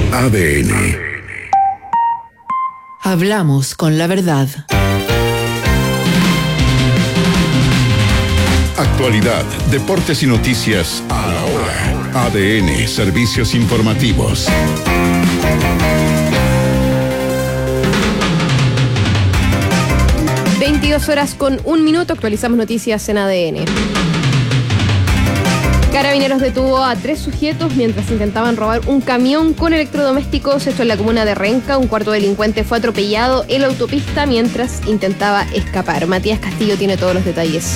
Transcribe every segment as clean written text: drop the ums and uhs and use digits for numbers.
ADN. Hablamos con la verdad. Actualidad, deportes y noticias a la hora. ADN, servicios informativos. Horas con 1 minuto, actualizamos noticias en ADN. Carabineros detuvo a 3 sujetos mientras intentaban robar un camión con electrodomésticos. Esto en la comuna de Renca. Un cuarto delincuente fue atropellado en la autopista mientras intentaba escapar. Matías Castillo tiene todos los detalles.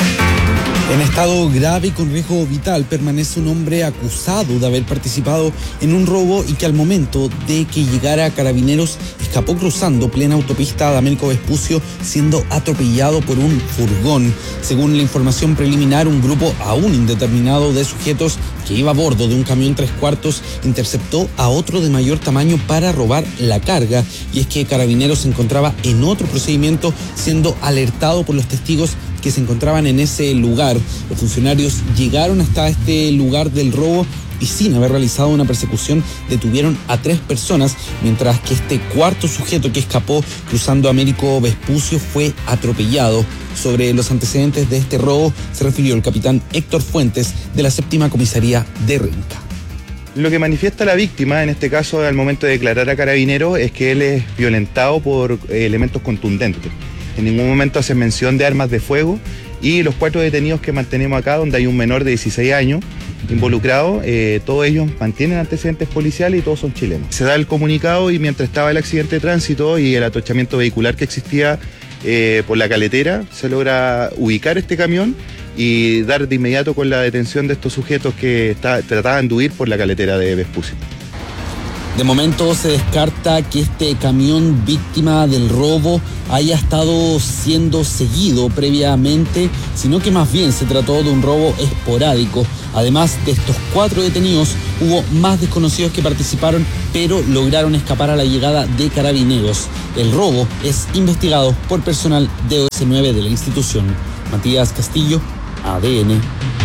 En estado grave y con riesgo vital permanece un hombre acusado de haber participado en un robo y que al momento de que llegara a Carabineros escapó cruzando plena autopista de Américo Vespucio siendo atropellado por un furgón. Según la información preliminar, un grupo aún indeterminado de sujetos que iba a bordo de un camión 3/4 interceptó a otro de mayor tamaño para robar la carga. Y es que Carabineros se encontraba en otro procedimiento siendo alertado por los testigos que se encontraban en ese lugar. Los funcionarios llegaron hasta este lugar del robo y sin haber realizado una persecución detuvieron a 3 personas, mientras que este cuarto sujeto que escapó cruzando Américo Vespucio fue atropellado. Sobre los antecedentes de este robo se refirió el capitán Héctor Fuentes de la 7ª Comisaría de Renca. Lo que manifiesta la víctima, en este caso al momento de declarar a Carabineros, es que él es violentado por elementos contundentes. En ningún momento hace mención de armas de fuego y los 4 detenidos que mantenemos acá, donde hay un menor de 16 años involucrado, todos ellos mantienen antecedentes policiales y todos son chilenos. Se da el comunicado y mientras estaba el accidente de tránsito y el atochamiento vehicular que existía por la caletera, se logra ubicar este camión y dar de inmediato con la detención de estos sujetos que trataban de huir por la caletera de Vespucio. De momento se descarta que este camión víctima del robo haya estado siendo seguido previamente, sino que más bien se trató de un robo esporádico. Además de estos 4 detenidos, hubo más desconocidos que participaron, pero lograron escapar a la llegada de Carabineros. El robo es investigado por personal de OS9 de la institución. Matías Castillo, ADN.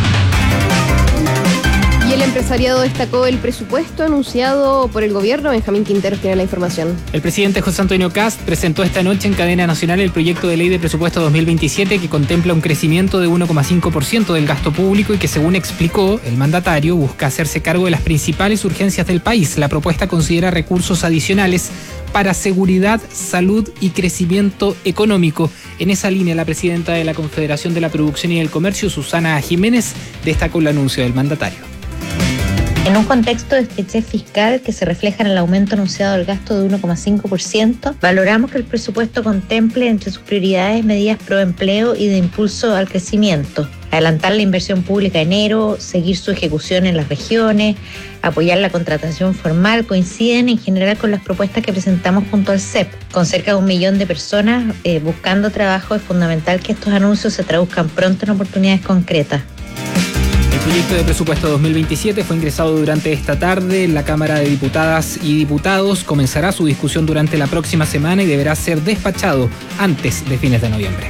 El empresariado destacó el presupuesto anunciado por el gobierno. Benjamín Quinteros tiene la información. El presidente José Antonio Kast presentó esta noche en cadena nacional el proyecto de ley de presupuesto 2027 que contempla un crecimiento de 1,5% del gasto público y que, según explicó el mandatario, busca hacerse cargo de las principales urgencias del país. La propuesta considera recursos adicionales para seguridad, salud y crecimiento económico. En esa línea, la presidenta de la Confederación de la Producción y el Comercio, Susana Jiménez, destacó el anuncio del mandatario. En un contexto de estrechez fiscal que se refleja en el aumento anunciado del gasto de 1,5%, valoramos que el presupuesto contemple entre sus prioridades medidas pro empleo y de impulso al crecimiento. Adelantar la inversión pública en enero, seguir su ejecución en las regiones, apoyar la contratación formal, coinciden en general con las propuestas que presentamos junto al CEP. Con cerca de 1 millón de personas buscando trabajo, es fundamental que estos anuncios se traduzcan pronto en oportunidades concretas. El proyecto de presupuesto 2027 fue ingresado durante esta tarde en la Cámara de Diputadas y Diputados. Comenzará su discusión durante la próxima semana y deberá ser despachado antes de fines de noviembre.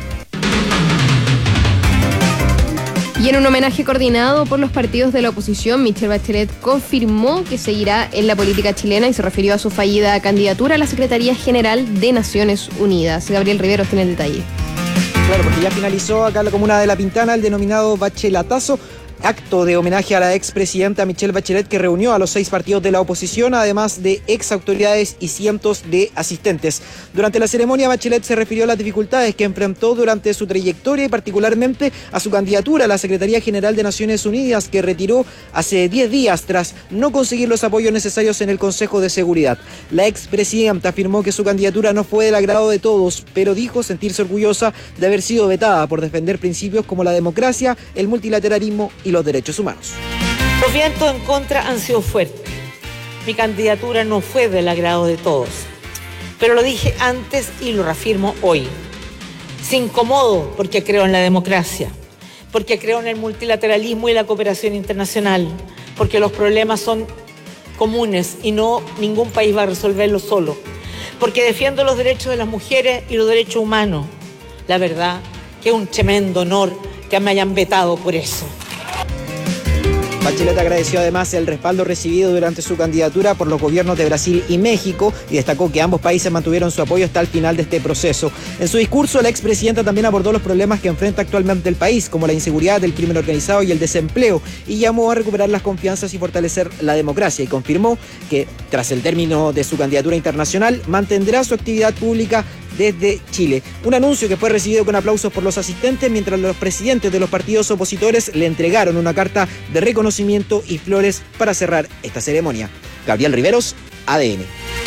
Y en un homenaje coordinado por los partidos de la oposición, Michelle Bachelet confirmó que seguirá en la política chilena y se refirió a su fallida candidatura a la Secretaría General de Naciones Unidas. Gabriel Riveros tiene el detalle. Claro, porque ya finalizó acá en la comuna de La Pintana el denominado Bachelatazo, acto de homenaje a la expresidenta Michelle Bachelet, que reunió a los 6 partidos de la oposición, además de ex autoridades y cientos de asistentes. Durante la ceremonia, Bachelet se refirió a las dificultades que enfrentó durante su trayectoria y particularmente a su candidatura a la Secretaría General de Naciones Unidas, que retiró hace 10 días tras no conseguir los apoyos necesarios en el Consejo de Seguridad. La expresidenta afirmó que su candidatura no fue del agrado de todos, pero dijo sentirse orgullosa de haber sido vetada por defender principios como la democracia, el multilateralismo y los derechos humanos. Los vientos en contra han sido fuertes. Mi candidatura no fue del agrado de todos, pero lo dije antes y lo reafirmo hoy. Se incomodo porque creo en la democracia, porque creo en el multilateralismo y la cooperación internacional, porque los problemas son comunes y no ningún país va a resolverlos solo, porque defiendo los derechos de las mujeres y los derechos humanos. La verdad que es un tremendo honor que me hayan vetado por eso. Bachelet agradeció además el respaldo recibido durante su candidatura por los gobiernos de Brasil y México y destacó que ambos países mantuvieron su apoyo hasta el final de este proceso. En su discurso, la expresidenta también abordó los problemas que enfrenta actualmente el país, como la inseguridad, el crimen organizado y el desempleo, y llamó a recuperar las confianzas y fortalecer la democracia, y confirmó que, tras el término de su candidatura internacional, mantendrá su actividad pública desde Chile. Un anuncio que fue recibido con aplausos por los asistentes, mientras los presidentes de los partidos opositores le entregaron una carta de reconocimiento y flores para cerrar esta ceremonia. Gabriel Riveros, ADN.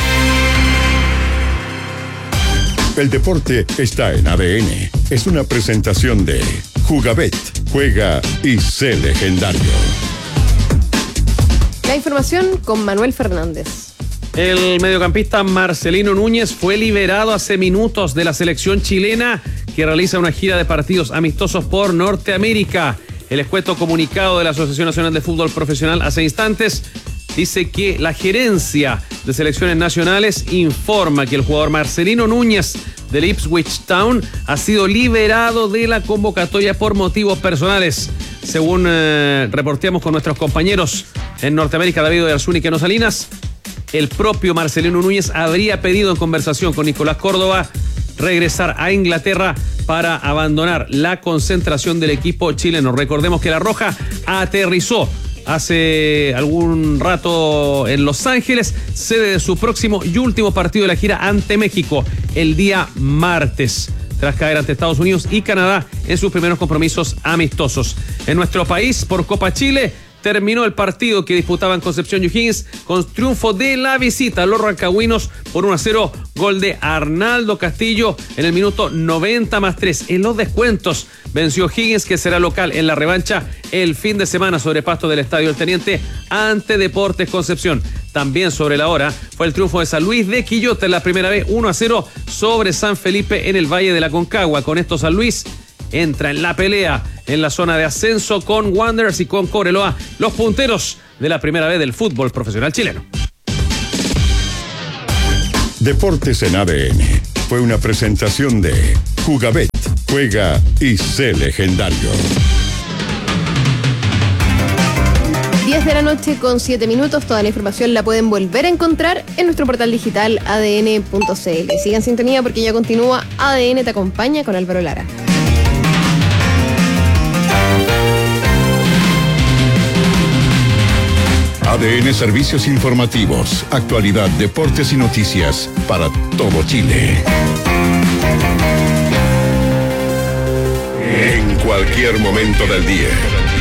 El deporte está en ADN. Es una presentación de Jugabet. Juega y sé legendario. La información con Manuel Fernández. El mediocampista Marcelino Núñez fue liberado hace minutos de la selección chilena que realiza una gira de partidos amistosos por Norteamérica. El escueto comunicado de la Asociación Nacional de Fútbol Profesional hace instantes dice que la gerencia de selecciones nacionales informa que el jugador Marcelino Núñez del Ipswich Town ha sido liberado de la convocatoria por motivos personales. Según reporteamos con nuestros compañeros en Norteamérica, David Oyarzún y Keno Salinas, el propio Marcelino Núñez habría pedido en conversación con Nicolás Córdoba regresar a Inglaterra para abandonar la concentración del equipo chileno. Recordemos que La Roja aterrizó hace algún rato en Los Ángeles, sede de su próximo y último partido de la gira ante México, el día martes, tras caer ante Estados Unidos y Canadá en sus primeros compromisos amistosos. En nuestro país, por Copa Chile, terminó el partido que disputaban Concepción y O'Higgins con triunfo de la visita a los rancagüinos por 1-0, gol de Arnaldo Castillo en el minuto 90+3. En los descuentos venció O'Higgins, que será local en la revancha el fin de semana sobre pasto del Estadio El Teniente ante Deportes Concepción. También sobre la hora fue el triunfo de San Luis de Quillota en la primera vez, 1-0 sobre San Felipe en el Valle de la Concagua. Con esto San Luis entra en la pelea en la zona de ascenso con Wanderers y con Cobreloa, los punteros de la primera vez del fútbol profesional chileno. Deportes en ADN fue una presentación de Jugabet. Juega y sé legendario. 10 de la noche con 7 minutos. Toda la información la pueden volver a encontrar en nuestro portal digital adn.cl. Sigan en sintonía porque ya continúa ADN Te Acompaña con Álvaro Lara. ADN Servicios Informativos, actualidad, deportes y noticias para todo Chile. En cualquier momento del día.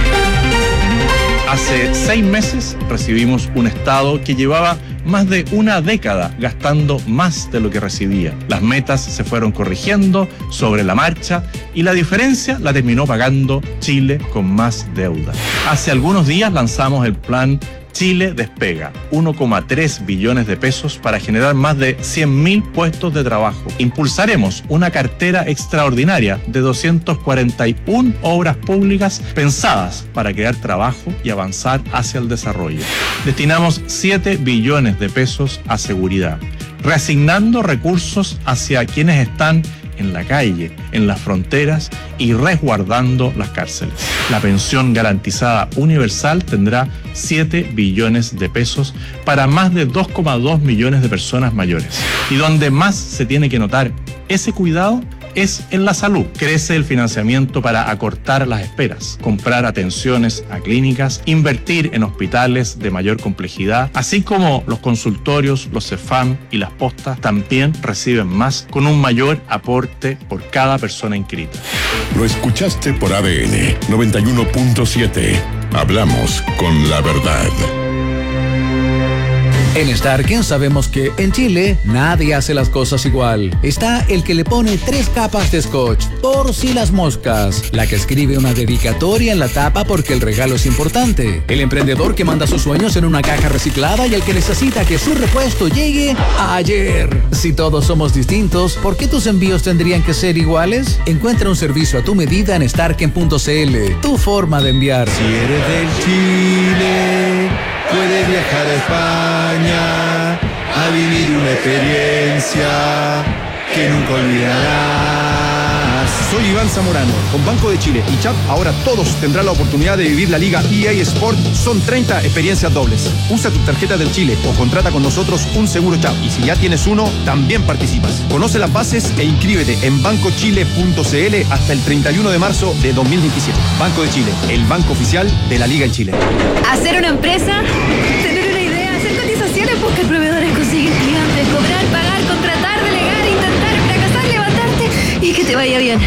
Hace 6 meses recibimos un Estado que llevaba más de una década gastando más de lo que recibía. Las metas se fueron corrigiendo sobre la marcha y la diferencia la terminó pagando Chile con más deuda. Hace algunos días lanzamos el plan Chile Despega, 1,3 billones de pesos para generar más de 100.000 puestos de trabajo. Impulsaremos una cartera extraordinaria de 241 obras públicas pensadas para crear trabajo y avanzar hacia el desarrollo. Destinamos 7 billones de pesos a seguridad, reasignando recursos hacia quienes están en la calle, en las fronteras y resguardando las cárceles. La pensión garantizada universal tendrá 7 billones de pesos para más de 2,2 millones de personas mayores. Y donde más se tiene que notar ese cuidado es en la salud. Crece el financiamiento para acortar las esperas, comprar atenciones a clínicas, invertir en hospitales de mayor complejidad, así como los consultorios, los CEFAM y las postas también reciben más con un mayor aporte por cada persona inscrita. Lo escuchaste por ADN 91.7. Hablamos con la verdad. En Starken sabemos que en Chile nadie hace las cosas igual. Está el que le pone 3 capas de scotch por si las moscas, la que escribe una dedicatoria en la tapa porque el regalo es importante, el emprendedor que manda sus sueños en una caja reciclada y el que necesita que su repuesto llegue ayer. Si todos somos distintos, ¿por qué tus envíos tendrían que ser iguales? Encuentra un servicio a tu medida en starken.cl, tu forma de enviar. Si eres del Chile, puedes viajar a España a vivir una experiencia que nunca olvidarás. Soy Iván Zamorano. Con Banco de Chile y CHAP, ahora todos tendrán la oportunidad de vivir la Liga EA Sport. Son 30 experiencias dobles. Usa tu tarjeta del Chile o contrata con nosotros un seguro CHAP. Y si ya tienes uno, también participas. Conoce las bases e inscríbete en bancochile.cl hasta el 31 de marzo de 2027. Banco de Chile, el banco oficial de la Liga en Chile. Hacer una empresa, tener una idea, hacer cotizaciones, buscar proveedores, conseguir clientes, cobrar, pagar, contratar, delegar, intentar, fracasar, levantarte y que te vaya bien.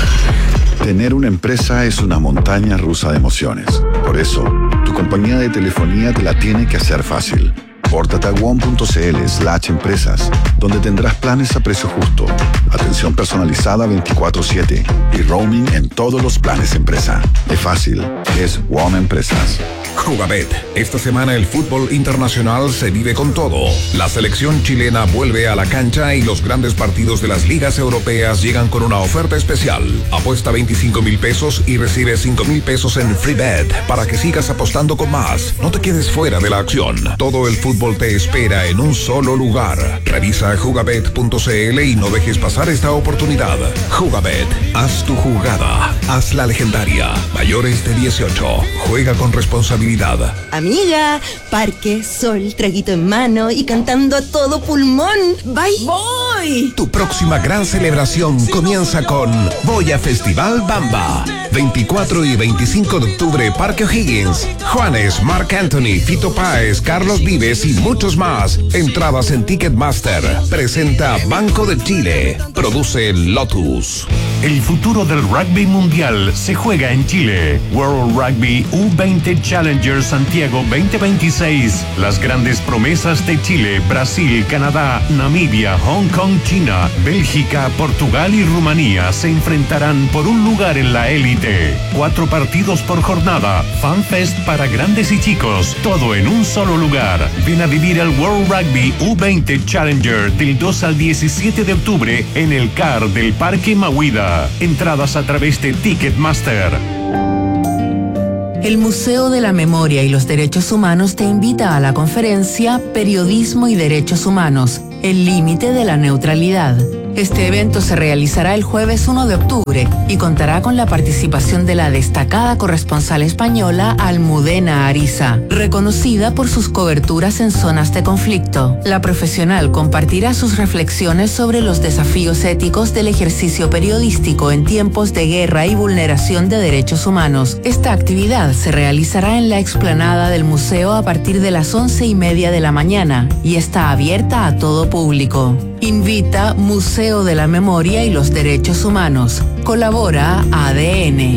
Tener una empresa es una montaña rusa de emociones. Por eso, tu compañía de telefonía te la tiene que hacer fácil. Pórtate a WOM.cl/empresas, donde tendrás planes a precio justo, atención personalizada 24/7 y roaming en todos los planes empresa. Es fácil, es WOM Empresas. Jugabet. Esta semana el fútbol internacional se vive con todo. La selección chilena vuelve a la cancha y los grandes partidos de las ligas europeas llegan con una oferta especial. Apuesta 25,000 pesos y recibe 5,000 pesos en free bet para que sigas apostando con más. No te quedes fuera de la acción. Todo el fútbol te espera en un solo lugar. Revisa jugabet.cl y no dejes pasar esta oportunidad. Jugabet. Haz tu jugada. Haz la legendaria. Mayores de 18. Juega con responsabilidad. Amiga, parque, sol, traguito en mano y cantando a todo pulmón. ¡Bye! ¡Voy! Tu próxima gran celebración comienza con Voy a Festival Bamba. 24 y 25 de octubre, Parque O'Higgins. Juanes, Marc Anthony, Fito Páez, Carlos Vives y muchos más. Entradas en Ticketmaster. Presenta Banco de Chile. Produce Lotus. El futuro del rugby mundial se juega en Chile. World Rugby U20 Challenger Santiago 2026. Las grandes promesas de Chile, Brasil, Canadá, Namibia, Hong Kong, China, Bélgica, Portugal y Rumanía se enfrentarán por un lugar en la élite. 4 partidos por jornada, FanFest para grandes y chicos, todo en un solo lugar. Ven a vivir el World Rugby U20 Challenger del 2 al 17 de octubre en el CAR del Parque Mahuida. Entradas a través de Ticketmaster. El Museo de la Memoria y los Derechos Humanos te invita a la conferencia Periodismo y Derechos Humanos, el límite de la neutralidad. Este evento se realizará el jueves 1 de octubre y contará con la participación de la destacada corresponsal española Almudena Ariza, reconocida por sus coberturas en zonas de conflicto. La profesional compartirá sus reflexiones sobre los desafíos éticos del ejercicio periodístico en tiempos de guerra y vulneración de derechos humanos. Esta actividad se realizará en la explanada del museo a partir de las 11:30 de la mañana y está abierta a todo público. Invita Museo de la Memoria y los Derechos Humanos. Colabora ADN.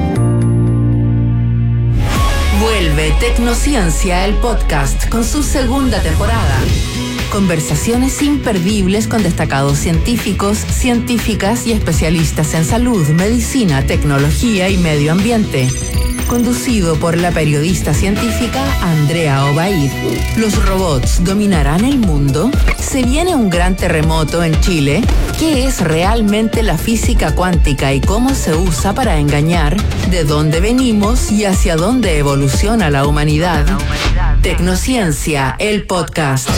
Vuelve Tecnociencia, el podcast, con su segunda temporada. Conversaciones imperdibles con destacados científicos, científicas y especialistas en salud, medicina, tecnología y medio ambiente. Conducido por la periodista científica Andrea Obaid. ¿Los robots dominarán el mundo? ¿Se viene un gran terremoto en Chile? ¿Qué es realmente la física cuántica y cómo se usa para engañar? ¿De dónde venimos y hacia dónde evoluciona la humanidad? Tecnociencia, el podcast.